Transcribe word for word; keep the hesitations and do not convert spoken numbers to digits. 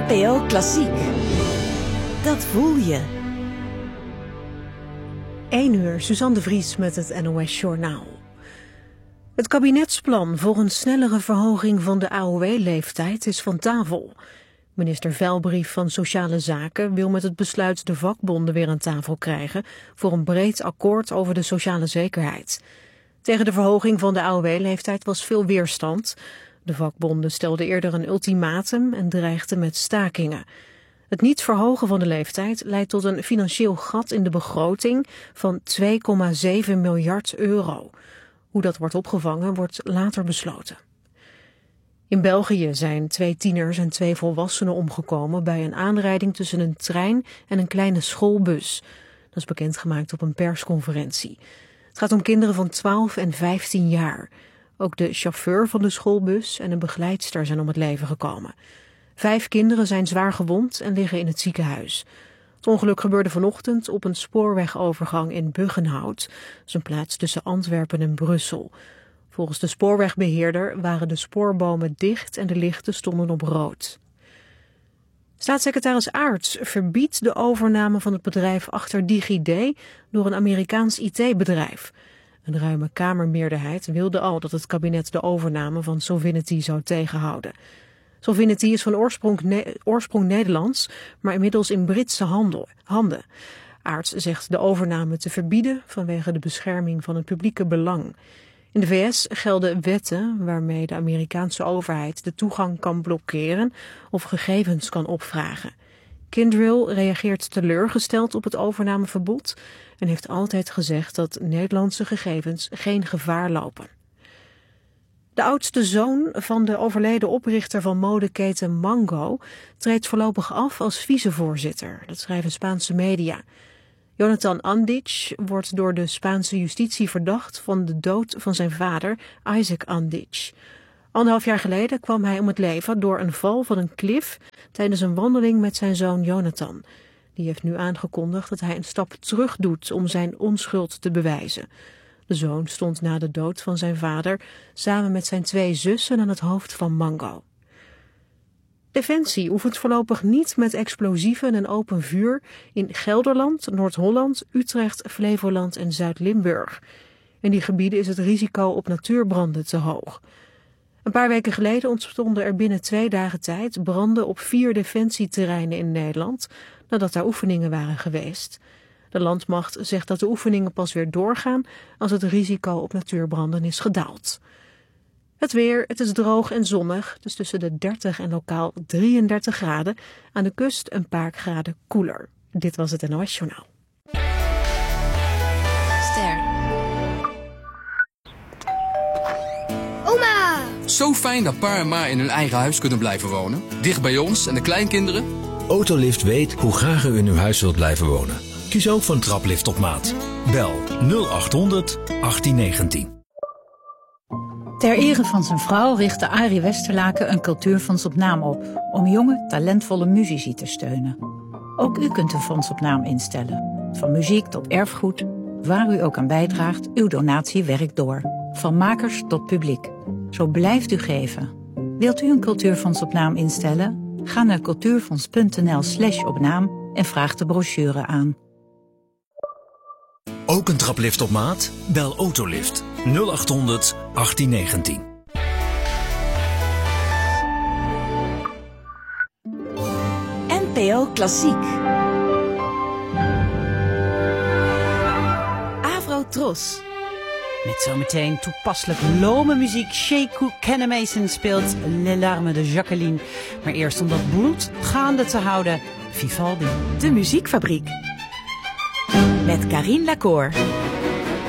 N P O Klassiek. Dat voel je. één uur, Suzanne de Vries met het N O S Journaal. Het kabinetsplan voor een snellere verhoging van de A O W-leeftijd is van tafel. Minister Velbrief van Sociale Zaken wil met het besluit de vakbonden weer aan tafel krijgen voor een breed akkoord over de sociale zekerheid. Tegen de verhoging van de A O W-leeftijd was veel weerstand. De vakbonden stelden eerder een ultimatum en dreigden met stakingen. Het niet verhogen van de leeftijd leidt tot een financieel gat in de begroting van twee komma zeven miljard euro. Hoe dat wordt opgevangen wordt later besloten. In België zijn twee tieners en twee volwassenen omgekomen bij een aanrijding tussen een trein en een kleine schoolbus. Dat is bekendgemaakt op een persconferentie. Het gaat om kinderen van twaalf en vijftien jaar. Ook de chauffeur van de schoolbus en een begeleidster zijn om het leven gekomen. Vijf kinderen zijn zwaar gewond en liggen in het ziekenhuis. Het ongeluk gebeurde vanochtend op een spoorwegovergang in Buggenhout. Dat is een plaats tussen Antwerpen en Brussel. Volgens de spoorwegbeheerder waren de spoorbomen dicht en de lichten stonden op rood. Staatssecretaris Aerts verbiedt de overname van het bedrijf achter DigiD door een Amerikaans I T-bedrijf. Een ruime Kamermeerderheid wilde al dat het kabinet de overname van Sovinity zou tegenhouden. Sovinity is van oorsprong, ne- oorsprong Nederlands, maar inmiddels in Britse handel, handen. Aerts zegt de overname te verbieden vanwege de bescherming van het publieke belang. In de V S gelden wetten waarmee de Amerikaanse overheid de toegang kan blokkeren of gegevens kan opvragen. Kyndryl reageert teleurgesteld op het overnameverbod en heeft altijd gezegd dat Nederlandse gegevens geen gevaar lopen. De oudste zoon van de overleden oprichter van modeketen Mango treedt voorlopig af als vicevoorzitter. Dat schrijven Spaanse media. Jonathan Andic wordt door de Spaanse justitie verdacht van de dood van zijn vader, Isaac Andic. Anderhalf jaar geleden kwam hij om het leven door een val van een klif tijdens een wandeling met zijn zoon Jonathan. Die heeft nu aangekondigd dat hij een stap terug doet om zijn onschuld te bewijzen. De zoon stond na de dood van zijn vader samen met zijn twee zussen aan het hoofd van Mango. Defensie oefent voorlopig niet met explosieven en open vuur in Gelderland, Noord-Holland, Utrecht, Flevoland en Zuid-Limburg. In die gebieden is het risico op natuurbranden te hoog. Een paar weken geleden ontstonden er binnen twee dagen tijd branden op vier defensieterreinen in Nederland, nadat daar oefeningen waren geweest. De landmacht zegt dat de oefeningen pas weer doorgaan als het risico op natuurbranden is gedaald. Het weer, het is droog en zonnig, dus tussen de dertig en lokaal drieëndertig graden. Aan de kust een paar graden koeler. Dit was het N O S Journaal. Ster. Oma! Zo fijn dat pa en ma in hun eigen huis kunnen blijven wonen. Dicht bij ons en de kleinkinderen. Autolift weet hoe graag u in uw huis wilt blijven wonen. Kies ook voor een traplift op maat. Bel nul acht honderd achttien negentien. Ter ere van zijn vrouw richtte Arie Westerlaken een cultuurfonds op naam op, om jonge, talentvolle muzici te steunen. Ook u kunt een fonds op naam instellen. Van muziek tot erfgoed, waar u ook aan bijdraagt, uw donatie werkt door. Van makers tot publiek. Zo blijft u geven. Wilt u een cultuurfonds op naam instellen? Ga naar cultuurfonds.nl slash op naam en vraag de brochure aan. Ook een traplift op maat? Bel Autolift nul acht honderd achttien negentien. N P O Klassiek. Avro Tros. Met zometeen toepasselijk lome muziek. Shekou Kenemason speelt Les Larmes de Jacqueline. Maar eerst om dat bloed gaande te houden, Vivaldi. De Muziekfabriek. Met Karine Lacour.